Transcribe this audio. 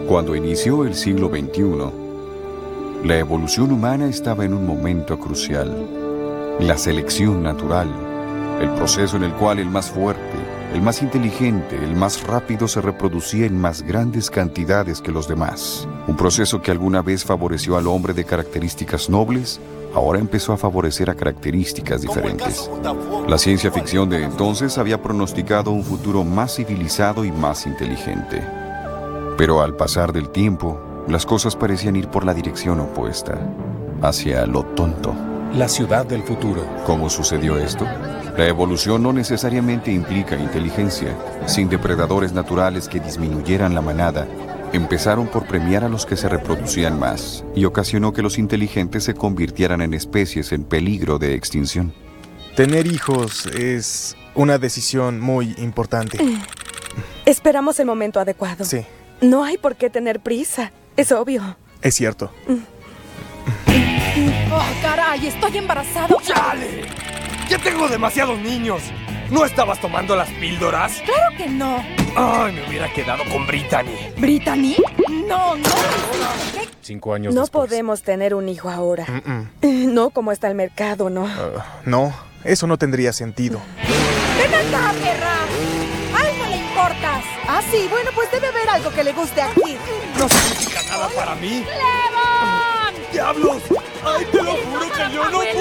Cuando inició el siglo XXI, la evolución humana estaba en un momento crucial. La selección natural, el proceso en el cual el más fuerte, el más inteligente, el más rápido se reproducía en más grandes cantidades que los demás. Un proceso que alguna vez favoreció al hombre de características nobles, ahora empezó a favorecer a características diferentes. La ciencia ficción de entonces había pronosticado un futuro más civilizado y más inteligente. Pero al pasar del tiempo, las cosas parecían ir por la dirección opuesta, hacia lo tonto. La ciudad del futuro. ¿Cómo sucedió esto? La evolución no necesariamente implica inteligencia. Sin depredadores naturales que disminuyeran la manada, empezaron por premiar a los que se reproducían más y ocasionó que los inteligentes se convirtieran en especies en peligro de extinción. Tener hijos es una decisión muy importante. Esperamos el momento adecuado. Sí. No hay por qué tener prisa. Es obvio. Es cierto. ¡Oh, caray! ¡Estoy embarazada! ¡Chale! ¡Ya tengo demasiados niños! ¿No estabas tomando las píldoras? ¡Claro que no! ¡Ay, me hubiera quedado con Brittany! ¿Brittany? No. 5 años No después. podemos tener un hijo ahora. No como está el mercado, ¿no? No, eso no tendría sentido. ¡Ven acá, perra! ¡A él no le importas! Ah, sí, bueno, pues debe haber algo que le guste aquí. ¡No significa nada para mí! ¡Levon! ¡Diablos! ¡Ay, te lo juro que yo no puedo!